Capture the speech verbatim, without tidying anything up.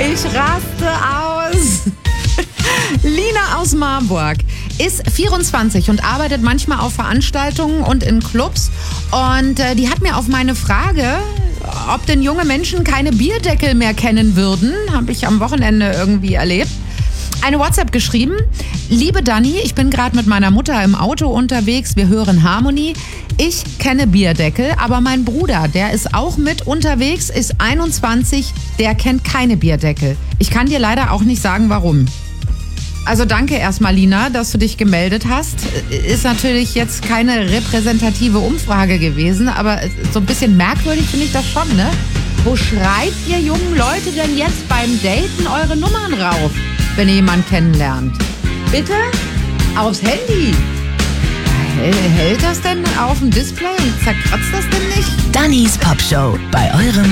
Ich raste aus. Lina aus Marburg ist vierundzwanzig und arbeitet manchmal auf Veranstaltungen und in Clubs. Und äh, die hat mir auf meine Frage, ob denn junge Menschen keine Bierdeckel mehr kennen würden, habe ich am Wochenende irgendwie erlebt, eine WhatsApp geschrieben. Liebe Dani, ich bin gerade mit meiner Mutter im Auto unterwegs. Wir hören Harmony. Ich kenne Bierdeckel, aber mein Bruder, der ist auch mit unterwegs, ist einundzwanzig, der kennt keine Bierdeckel. Ich kann dir leider auch nicht sagen, warum. Also danke erstmal, Lina, dass du dich gemeldet hast. Ist natürlich jetzt keine repräsentative Umfrage gewesen, aber so ein bisschen merkwürdig finde ich das schon, ne? Wo schreibt ihr jungen Leute denn jetzt beim Daten eure Nummern rauf, wenn ihr jemanden kennenlernt? Bitte? Aufs Handy? Hält das denn auf dem Display und zerkratzt das denn nicht? Dannys Popshow bei eurem